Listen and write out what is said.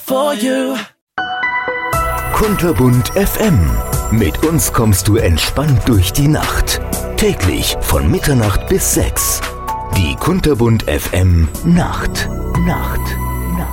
for you. Kunterbunt FM. Mit uns kommst du entspannt durch die Nacht. Täglich von Mitternacht bis 6. Die Kunterbunt FM Nacht.